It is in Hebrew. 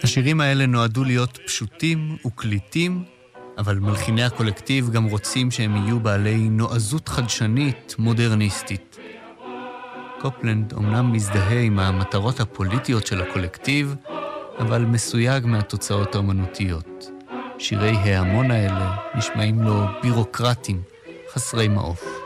השירים האלה נועדו להיות פשוטים וקליטים, אבל מלחיני הקולקטיב גם רוצים שהם יהיו בעלי נועזות חדשנית, מודרניסטית. קופלנד אומנם מזדהה עם המטרות הפוליטיות של הקולקטיב, אבל מסויג מהתוצאות האמנותיות. שירי ההמון האלה נשמעים לו בירוקרטים, חסרי מעוף.